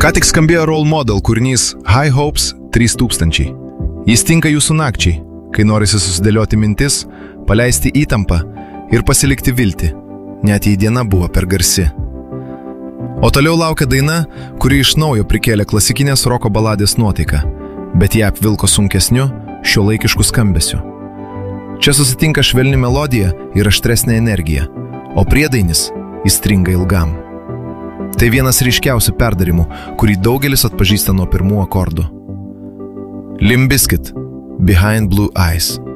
Ką tik skambėjo Role Model kūrinys High Hopes 3000. Jis tinka jūsų nakčiai, kai norisi susidėlioti mintis, paleisti įtampą ir pasilikti viltį, net jei diena buvo per garsi. O toliau laukia daina, kuri iš naujo prikėlė klasikinės roko baladės nuotaiką, bet ją apvilko sunkesniu, šiuolaikišku skambesiu. Čia susitinka švelni melodija ir aštresnė energija, o priedainis įstringa ilgam. Tai vienas ryškiausių perdarimų, kurį daugelis atpažįsta nuo pirmų akordų. Limp Bizkit, Behind Blue Eyes.